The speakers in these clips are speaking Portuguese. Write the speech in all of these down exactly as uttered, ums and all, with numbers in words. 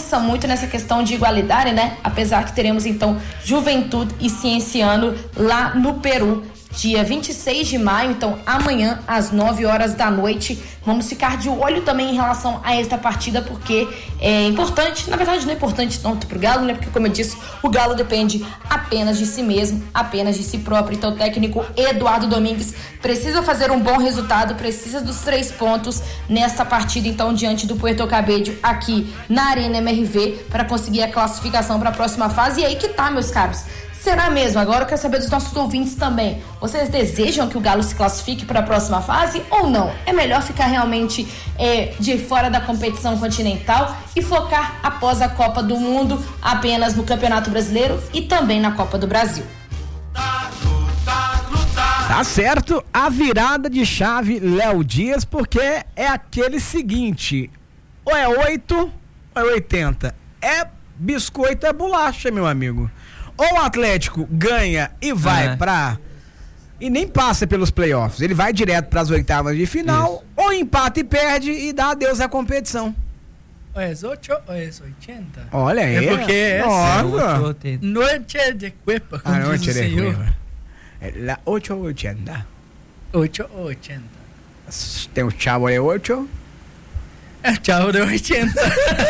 pensa muito nessa questão de igualdade, né? Apesar que teremos então Juventude e Cienciano lá no Peru, dia vinte e seis de maio, então amanhã às nove horas da noite. Vamos ficar de olho também em relação a esta partida, porque é importante, na verdade não é importante tanto pro Galo, né? Porque como eu disse, o Galo depende apenas de si mesmo, apenas de si próprio. Então o técnico Eduardo Domingues precisa fazer um bom resultado, precisa dos três pontos nesta partida, então diante do Puerto Cabello aqui na Arena M R V, para conseguir a classificação para a próxima fase. E aí que tá, meus caros. Será mesmo? Agora eu quero saber dos nossos ouvintes também. Vocês desejam que o Galo se classifique para a próxima fase ou não? É melhor ficar realmente é, de fora da competição continental e focar após a Copa do Mundo apenas no Campeonato Brasileiro e também na Copa do Brasil? Tá certo, a virada de chave Léo Dias, porque é aquele seguinte, ou é oito ou é oitenta. É biscoito, é bolacha, meu amigo. Ou o Atlético ganha e vai uhum. pra... E nem passa pelos playoffs. Ele vai direto pras oitavas de final. Isso. Ou empata e perde e dá adeus à competição. Ou é oito ou é oitenta? Olha aí. É porque é Nossa. Noite de cuepa, como ah, diz o senhor. É la oito ou oitenta? oito ou oitenta. Tem o chavo de oito? É o chavo de oitenta.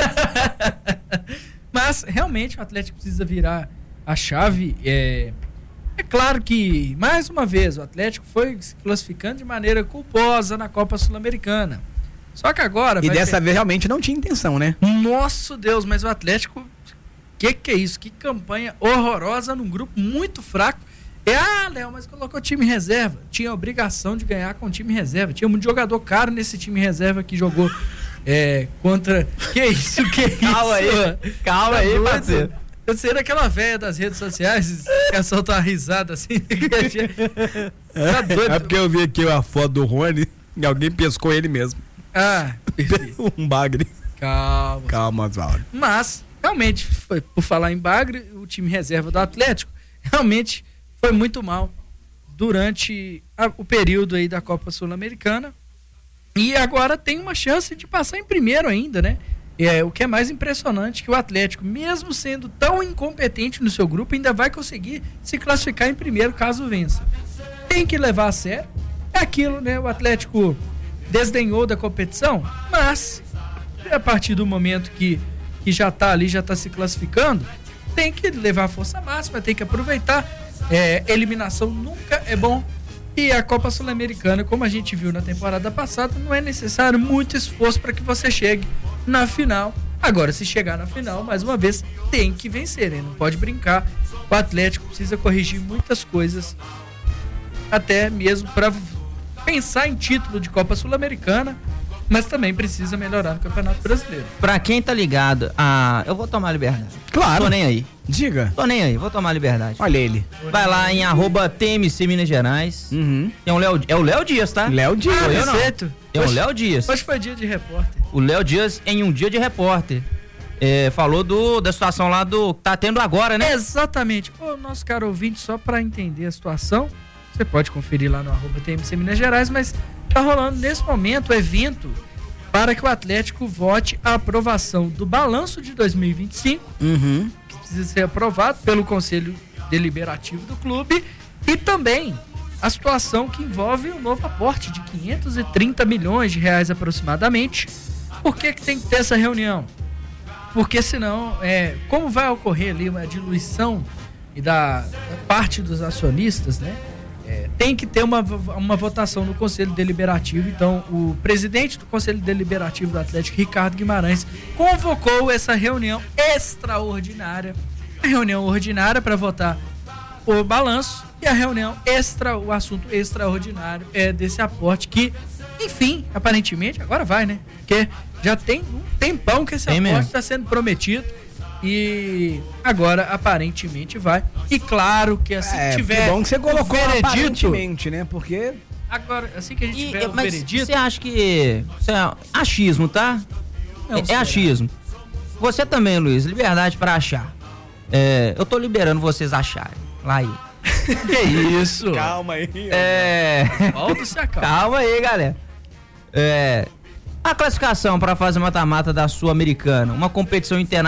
Mas, realmente, o Atlético precisa virar a chave. É, é claro que, mais uma vez, o Atlético foi se classificando de maneira culposa na Copa Sul-Americana. Só que agora... E dessa ter... vez realmente não tinha intenção, né? Nossa Deus, mas o Atlético... Que que é isso? Que campanha horrorosa num grupo muito fraco. É, ah, Léo, mas colocou time reserva. Tinha a obrigação de ganhar com o time reserva. Tinha um jogador caro nesse time reserva que jogou é, contra... Que isso? Que isso? Calma aí, calma tá aí, parceiro. Eu sei daquela velha das redes sociais que solta uma risada assim. Tá doido. É porque eu vi aqui a foto do Rony e alguém pescou ele mesmo. Ah, perfeito. Um bagre. Calma. Calma, Oswaldo. Mas, realmente, foi, por falar em bagre, o time reserva do Atlético realmente foi muito mal durante a, o período aí da Copa Sul-Americana. E agora tem uma chance de passar em primeiro ainda, né? É, o que é mais impressionante, que o Atlético, mesmo sendo tão incompetente no seu grupo, ainda vai conseguir se classificar em primeiro caso vença. Tem que levar a sério. É aquilo, né? O Atlético desdenhou da competição, mas a partir do momento que, que já está ali, já está se classificando, tem que levar a força máxima, tem que aproveitar. É, eliminação nunca é bom. E a Copa Sul-Americana, como a gente viu na temporada passada, não é necessário muito esforço para que você chegue na final. Agora, se chegar na final, mais uma vez, tem que vencer, né? Não pode brincar. O Atlético precisa corrigir muitas coisas, até mesmo para pensar em título de Copa Sul-Americana, mas também precisa melhorar no Campeonato Brasileiro. Pra quem tá ligado, a... eu vou tomar liberdade. Claro. Tô nem aí. Diga. Tô nem aí, vou tomar liberdade. Olha ele. Vai lá em arroba T M C Minas Gerais. Uhum. Tem um Léo, é o Léo Dias, tá? Léo Dias. Ah, eu não. certo. É o Léo Dias. Hoje foi dia de repórter. O Léo Dias em um dia de repórter. É, falou do, da situação lá do que tá tendo agora, né? Exatamente. O nosso caro ouvinte, só pra entender a situação, você pode conferir lá no arroba T M C Minas Gerais, mas tá rolando nesse momento o evento para que o Atlético vote a aprovação do balanço de dois mil e vinte e cinco, uhum. que precisa ser aprovado pelo Conselho Deliberativo do clube, e também a situação que envolve um novo aporte de quinhentos e trinta milhões de reais aproximadamente. Por que que tem que ter essa reunião? Porque senão, é, como vai ocorrer ali uma diluição e da, da parte dos acionistas, né? É, tem que ter uma, uma votação no Conselho Deliberativo. Então, o presidente do Conselho Deliberativo do Atlético, Ricardo Guimarães, convocou essa reunião extraordinária. A reunião ordinária para votar o balanço e a reunião extra, o assunto extraordinário é desse aporte que, enfim, aparentemente, agora vai, né? Porque já tem um tempão que esse tem aporte está sendo prometido. E agora aparentemente vai. E claro que assim é, que tiver. É bom que você colocou veredito, aparentemente, né? Porque. Agora, assim que a gente E, tiver o mas veredito. Você acha que. Isso é achismo, tá? Não, é, é achismo. Você também, Luiz, liberdade pra achar. É, eu tô liberando vocês acharem. Lá aí. Que isso? Calma aí. É. Volta-se a calma. Calma aí, galera. É. A classificação para a fase mata-mata da Sul-Americana, uma competição internacional